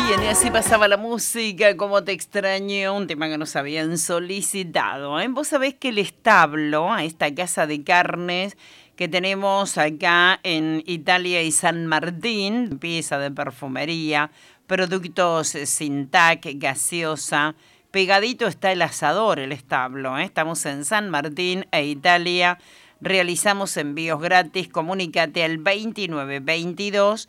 Bien, y así pasaba la música, como te extraño, un tema que nos habían solicitado, ¿eh? Vos sabés que el establo, esta casa de carnes que tenemos acá en Italia y San Martín, pieza de perfumería, productos sin tac, gaseosa, pegadito está el asador, el establo, ¿eh? Estamos en San Martín e Italia, realizamos envíos gratis, comunícate al 2922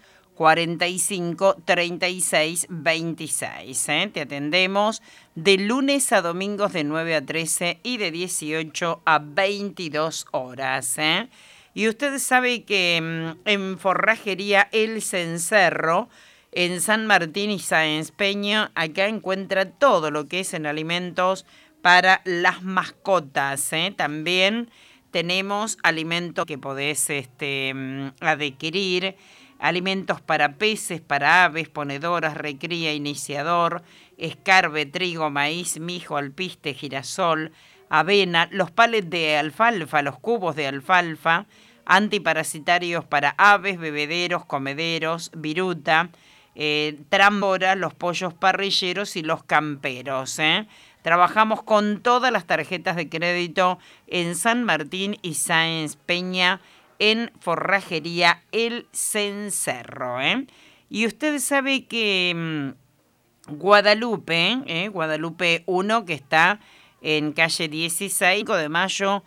45 36 26. Te atendemos de lunes a domingos de 9 a 13 y de 18 a 22 horas. Y usted sabe que en Forrajería El Cencerro, en San Martín y Sáenz Peña, acá encuentra todo lo que es en alimentos para las mascotas. También tenemos alimentos que podés adquirir. Alimentos para peces, para aves, ponedoras, recría, iniciador, escarbe, trigo, maíz, mijo, alpiste, girasol, avena, los palets de alfalfa, los cubos de alfalfa, antiparasitarios para aves, bebederos, comederos, viruta, trambora, los pollos parrilleros y los camperos. Trabajamos con todas las tarjetas de crédito en San Martín y Sáenz Peña, en Forrajería El Cencerro. Y usted sabe que Guadalupe, Guadalupe 1, que está en calle 16 de mayo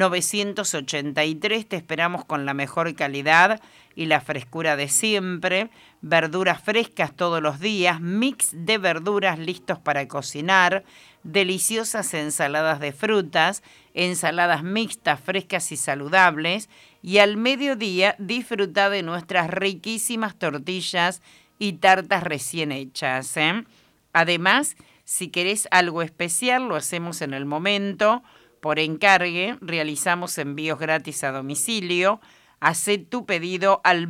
983, te esperamos con la mejor calidad y la frescura de siempre, verduras frescas todos los días, mix de verduras listos para cocinar, deliciosas ensaladas de frutas, ensaladas mixtas, frescas y saludables, y al mediodía disfruta de nuestras riquísimas tortillas y tartas recién hechas. Además, si querés algo especial, lo hacemos en el momento, por encargue, realizamos envíos gratis a domicilio. Hacé tu pedido al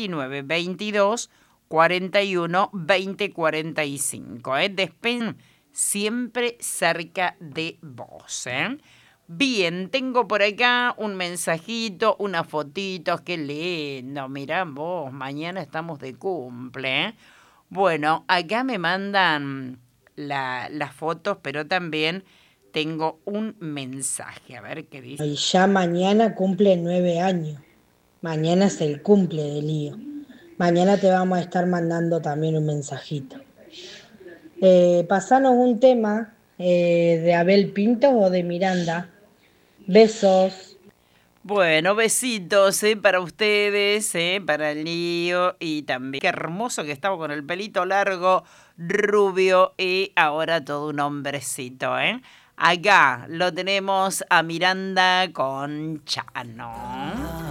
2922 41 20 45. Despen siempre cerca de vos. Bien, tengo por acá un mensajito, unas fotitos, qué lindo. Mirá vos, mañana estamos de cumple. Bueno, acá me mandan las fotos, pero también tengo un mensaje. A ver qué dice. Y ya mañana cumple 9 años. Mañana es el cumple de Lío. Mañana te vamos a estar mandando también un mensajito. Pasanos un tema de Abel Pinto o de Miranda. Besos. Bueno, besitos para ustedes, para el Lío y también. Qué hermoso que estaba con el pelito largo, rubio y ahora todo un hombrecito. Acá lo tenemos a Miranda con Chano.